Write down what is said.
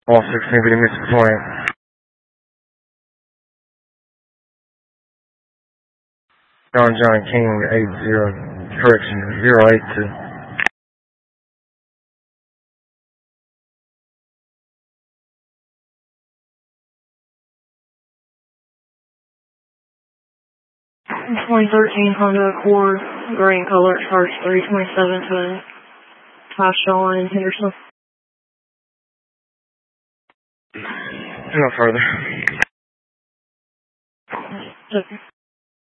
All 16, but he missed the point. John King, 80, correction, 082. In 2013 Honda Accord, green color, starts 327 to Tashawn and Henderson. No further. Okay.